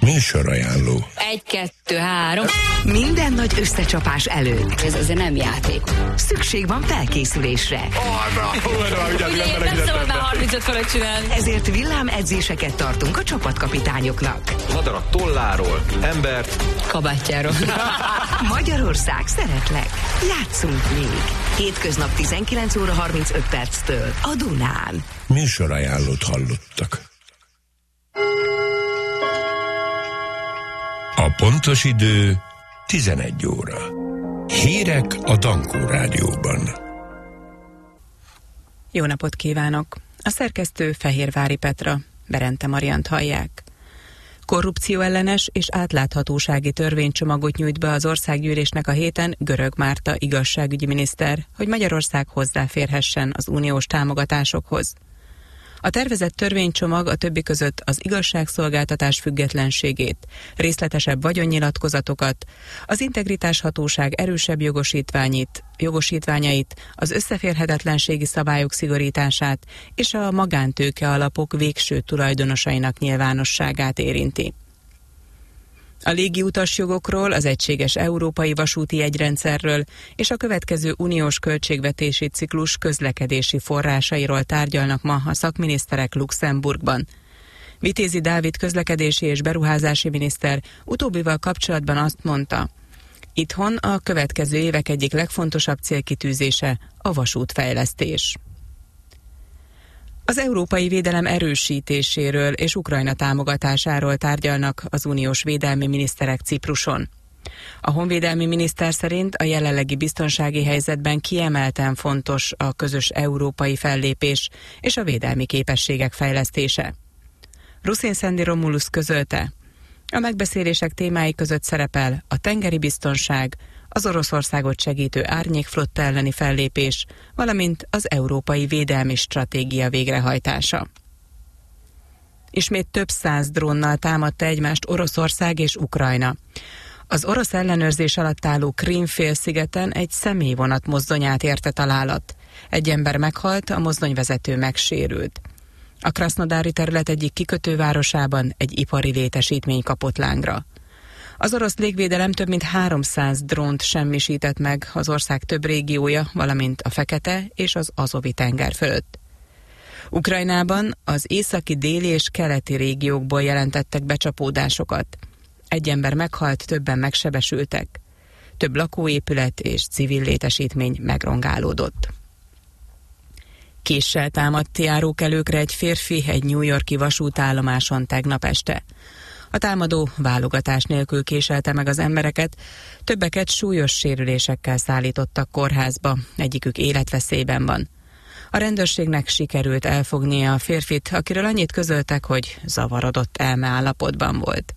Műsorajánló. 1, 2, 3. Minden nagy összecsapás előtt. Ez azért nem játék. Szükség van felkészülésre. Ugye nem szabad már 35 fölött csinálni. Ezért villámedzéseket tartunk a csapatkapitányoknak. Madarat tolláról, embert Kabátjáról. Magyarország, szeretlek. Játszunk még. Hétköznap 19 óra 35 perctől a Dunán. Műsorajánlót hallottak. A pontos idő 11 óra. Hírek a Dankó Rádióban. Jó napot kívánok! A szerkesztő Fehérvári Petra, Berente Mariant hallják. Korrupcióellenes és átláthatósági törvénycsomagot nyújt be az országgyűlésnek a héten Görög Márta igazságügyi miniszter, hogy Magyarország hozzáférhessen az uniós támogatásokhoz. A tervezett törvénycsomag a többi között az igazságszolgáltatás függetlenségét, részletesebb vagyonnyilatkozatokat, az integritáshatóság erősebb jogosítványait, az összeférhetetlenségi szabályok szigorítását és a magántőke alapok végső tulajdonosainak nyilvánosságát érinti. A légiutasjogokról, az egységes európai vasúti jegyrendszerről és a következő uniós költségvetési ciklus közlekedési forrásairól tárgyalnak ma a szakminiszterek Luxemburgban. Vitézi Dávid közlekedési és beruházási miniszter utóbbival kapcsolatban azt mondta, itthon a következő évek egyik legfontosabb célkitűzése a vasútfejlesztés. Az európai védelem erősítéséről és Ukrajna támogatásáról tárgyalnak az uniós védelmi miniszterek Cipruson. A honvédelmi miniszter szerint a jelenlegi biztonsági helyzetben kiemelten fontos a közös európai fellépés és a védelmi képességek fejlesztése. Ruszin Szendi Romulus közölte, a megbeszélések témái között szerepel a tengeri biztonság, az Oroszországot segítő árnyékflotta elleni fellépés, valamint az európai védelmi stratégia végrehajtása. Ismét több száz drónnal támadta egymást Oroszország és Ukrajna. Az orosz ellenőrzés alatt álló Krím-félszigeten egy személyvonat mozdonyát érte találat. Egy ember meghalt, a mozdonyvezető megsérült. A krasznodári terület egyik kikötővárosában egy ipari létesítmény kapott lángra. Az orosz légvédelem több mint 300 drónt semmisített meg az ország több régiója, valamint a Fekete és az Azovi tenger fölött. Ukrajnában az északi, déli és keleti régiókból jelentettek becsapódásokat. Egy ember meghalt, többen megsebesültek. Több lakóépület és civil létesítmény megrongálódott. Késsel támadt járókelőkre egy férfi egy New York-i vasútállomáson tegnap este. A támadó válogatás nélkül késelte meg az embereket, többeket súlyos sérülésekkel szállítottak kórházba, egyikük életveszélyben van. A rendőrségnek sikerült elfognia a férfit, akiről annyit közöltek, hogy zavarodott elmeállapotban volt.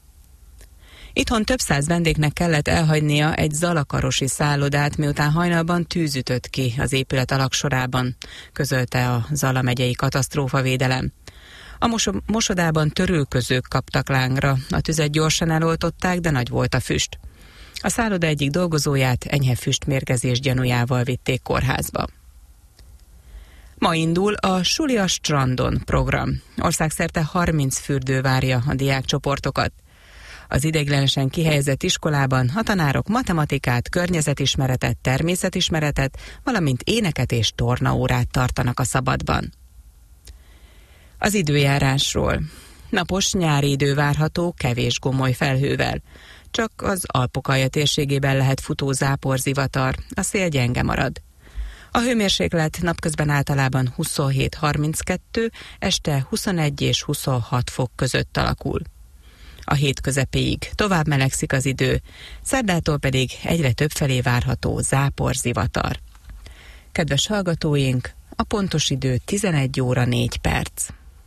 Itthon több száz vendégnek kellett elhagynia egy zalakarosi szállodát, miután hajnalban tűz ütött ki az épület alagsorában, közölte a Zala megyei katasztrófavédelem. A mosodában törülközők kaptak lángra, a tüzet gyorsan eloltották, de nagy volt a füst. A szálloda egyik dolgozóját enyhe füstmérgezés gyanújával vitték kórházba. Ma indul a Suli a strandon program. Országszerte 30 fürdő várja a diákcsoportokat. Az ideiglenesen kihelyezett iskolában a tanárok matematikát, környezetismeretet, természetismeretet, valamint éneket és tornaórát tartanak a szabadban. Az időjárásról. Napos nyári idő várható, kevés gomoly felhővel. Csak az Alpok-alja térségében lehet futó záporzivatar, a szél gyenge marad. A hőmérséklet napközben általában 27-32, este 21 és 26 fok között alakul. A hét közepéig tovább melegszik az idő, szerdától pedig egyre többfelé várható záporzivatar. Kedves hallgatóink, a pontos idő 11 óra 4 perc.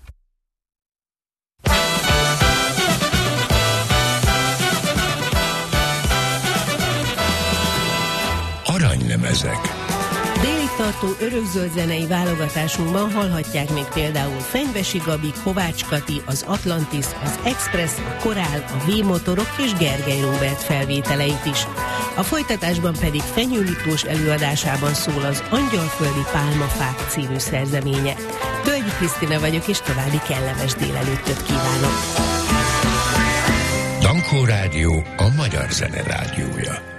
Aranylemezek. Délig tartó örökzöld zenei válogatásunkban hallhatják még például Fenyvesi Gabi, Kovács Kati, az Atlantis, az Express, a Korál, a V-motorok és Gergely Róbert felvételeit is. A folytatásban pedig Fenyő Miklós előadásában szól az Angyalföldi Pálmafák című szerzeménye. Tölgyi Krisztina vagyok, és további kellemes délelőttöt kívánok! Dankó Rádió a magyar zene rádiója.